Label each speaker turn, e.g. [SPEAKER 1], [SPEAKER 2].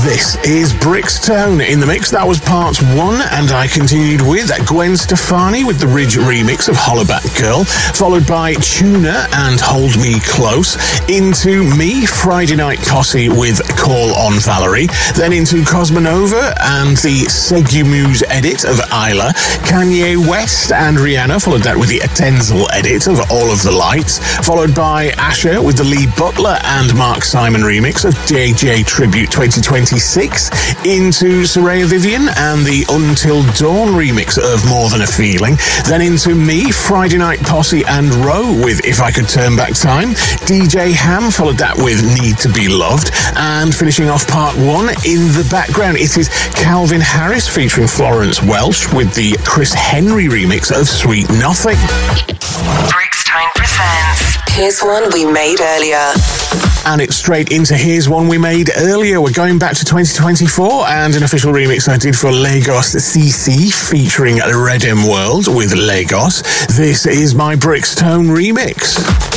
[SPEAKER 1] This is Brixtone in the mix. That was part one, and I continued with Gwen Stefani with the Ridge remix of Hollaback Girl, followed by Tuna and Hold Me Close, into Me, Friday Night Posse with Call on Valerie, then into Cosmonova and the Segumuse edit of Isla, Kanye West and Rihanna followed that with the Atenzel edit of All of the Lights, followed by Asher with the Lee Butler and Mark Simon remix of JJ Tribute 2026, into Soraya Vivian and the Until Dawn remix of More Than a Feeling, then into Me, Friday Night Posse and Roe with If I Could Turn Back Time, DJ Ham followed that with Need to Be Loved, and finishing off part one in the background, it is Calvin Harris featuring Florence Welch with the Chris Henry remix of Sweet Nothing.
[SPEAKER 2] Brixtone presents Here's One We Made Earlier.
[SPEAKER 1] And it's straight into Here's One We Made Earlier. We're going back to 2024 and an official remix I did for Lagos CC featuring Redem World with Lagos. This is my Brixtone remix.